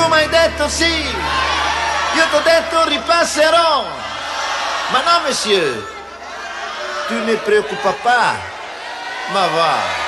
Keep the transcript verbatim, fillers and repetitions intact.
tu mi hai detto sì, io ti ho detto ripasserò. Ma no, monsieur, tu ne preoccupa pas. Ma va.